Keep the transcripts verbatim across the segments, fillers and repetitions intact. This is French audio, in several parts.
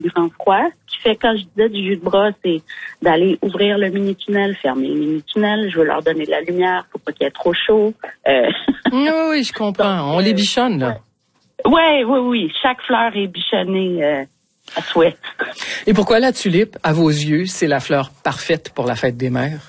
grand froid. Ce qui fait, quand je disais du jus de bras, c'est d'aller ouvrir le mini-tunnel, fermer le mini-tunnel. Je veux leur donner de la lumière, faut pas qu'il y ait trop chaud. Euh... oui, oui, je comprends. Donc, On euh, les bichonne, là. Oui, oui, oui. Chaque fleur est bichonnée euh, à souhait. Et pourquoi la tulipe, à vos yeux, c'est la fleur parfaite pour la fête des mères?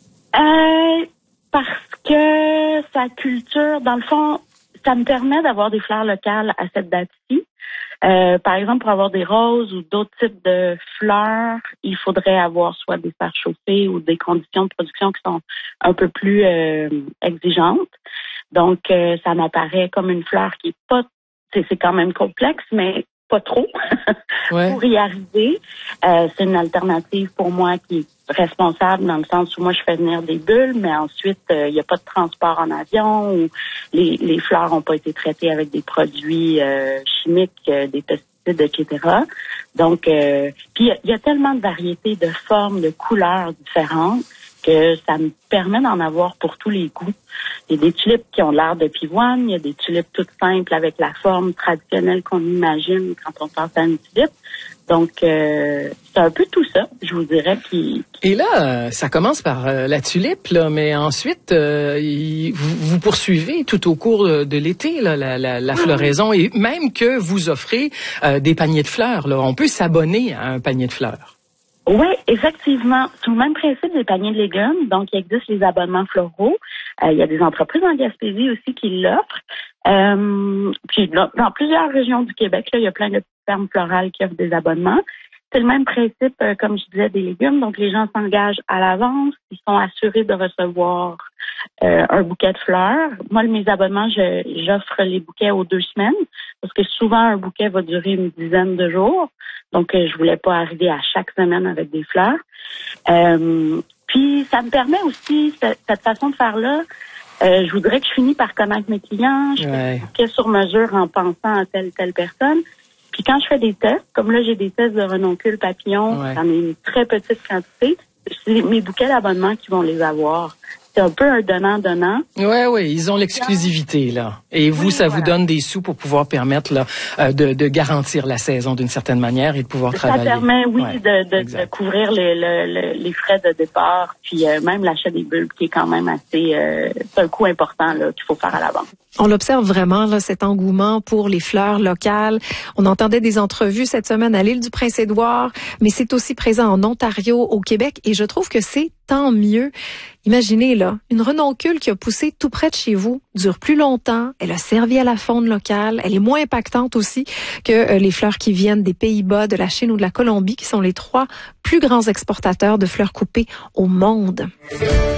Euh, parce que sa culture, dans le fond, ça me permet d'avoir des fleurs locales à cette date-ci. Euh, par exemple, pour avoir des roses ou d'autres types de fleurs, il faudrait avoir soit des serres chauffées ou des conditions de production qui sont un peu plus euh, exigeantes. Donc, euh, ça m'apparaît comme une fleur qui est pas, c'est, c'est quand même complexe, mais pas trop ouais. pour y arriver. Euh, c'est une alternative pour moi qui est responsable dans le sens où moi je fais venir des bulles, mais ensuite il euh, n'y a pas de transport en avion ou les, les fleurs n'ont pas été traitées avec des produits euh, chimiques, euh, des pesticides, et cetera. Donc, euh, puis il y, y a tellement de variétés de formes, de couleurs différentes que ça me permet d'en avoir pour tous les goûts. Il y a des tulipes qui ont l'air de pivoine, il y a des tulipes toutes simples avec la forme traditionnelle qu'on imagine quand on pense à une tulipe. Donc, euh, c'est un peu tout ça, je vous dirais. Qui, qui... Et là, ça commence par euh, la tulipe, là, mais ensuite, euh, il, vous, vous poursuivez tout au cours de l'été là, la, la, la floraison, et même que vous offrez euh, des paniers de fleurs. Là. On peut s'abonner à un panier de fleurs. Oui, effectivement. C'est le même principe des paniers de légumes. Donc, il existe les abonnements floraux. Euh, il y a des entreprises en Gaspésie aussi qui l'offrent. Euh, puis, dans, dans plusieurs régions du Québec, là, il y a plein de fermes florales qui offrent des abonnements. C'est le même principe, euh, comme je disais, des légumes. Donc, les gens s'engagent à l'avance. Ils sont assurés de recevoir euh, un bouquet de fleurs. Moi, mes abonnements, je, j'offre les bouquets aux deux semaines parce que souvent, un bouquet va durer une dizaine de jours. Donc, euh, je voulais pas arriver à chaque semaine avec des fleurs. Euh, puis, ça me permet aussi, cette, cette façon de faire-là, euh, je voudrais que je finisse par connaître mes clients. Je fais des bouquets sur mesure en pensant à telle telle personne. Puis quand je fais des tests, comme là, j'ai des tests de renoncule papillon, ouais. J'en ai une très petite quantité, c'est mes bouquets d'abonnement qui vont les avoir. C'est un peu un donnant-donnant. Oui, oui, ils ont l'exclusivité, là. Et vous, oui, ça voilà. vous donne des sous pour pouvoir permettre là, de, de garantir la saison d'une certaine manière et de pouvoir ça travailler. Ça permet, oui, ouais, de, de, de couvrir les, le, le, les frais de départ, puis euh, même l'achat des bulbes, qui est quand même assez... Euh, c'est un coût important là qu'il faut faire à l'avance. On l'observe vraiment, là, cet engouement pour les fleurs locales. On entendait des entrevues cette semaine à l'île du Prince-Édouard, mais c'est aussi présent en Ontario, au Québec, et je trouve que c'est tant mieux. Imaginez, là, une renoncule qui a poussé tout près de chez vous, dure plus longtemps, elle a servi à la faune locale, elle est moins impactante aussi que euh, les fleurs qui viennent des Pays-Bas, de la Chine ou de la Colombie, qui sont les trois plus grands exportateurs de fleurs coupées au monde.